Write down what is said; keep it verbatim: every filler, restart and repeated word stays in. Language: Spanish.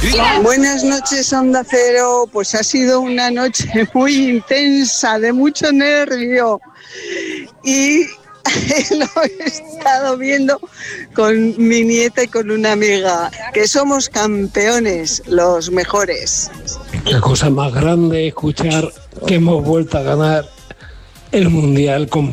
Buenas noches, Onda Cero. Pues ha sido una noche muy intensa, de mucho nervio. Y lo he estado viendo con mi nieta y con una amiga, que somos campeones, los mejores. La cosa más grande es escuchar que hemos vuelto a ganar el Mundial con